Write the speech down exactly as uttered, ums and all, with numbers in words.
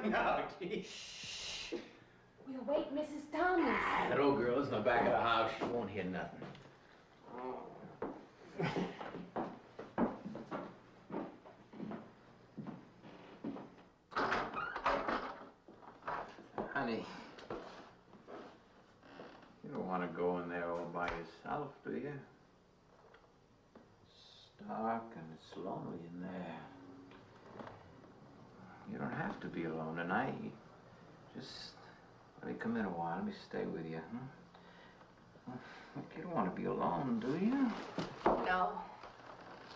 No, gee. Shh. We'll wake Missus Thomas. That old girl's in the back of the house. She won't hear nothing. Honey, you don't want to go in there all by yourself, do you? It's dark and it's lonely in there. You don't have to be alone tonight. Just let me come in a while. Let me stay with you. Hmm? You don't want to be alone, do you? No.